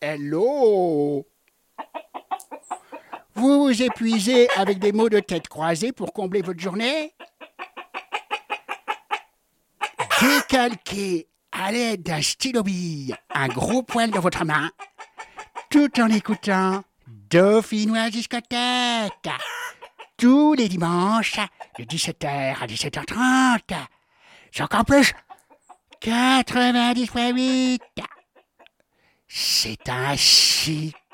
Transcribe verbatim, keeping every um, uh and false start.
Hello! Vous vous épuisez avec des mots de tête croisés pour combler votre journée? Décalquez à l'aide d'un stylo-bille un gros poil dans votre main, tout en écoutant Dauphinois Discothèque, tous les dimanches de dix-sept heures à dix-sept heures trente, sur Campus quatre-vingt-dix virgule huit. C'est un chic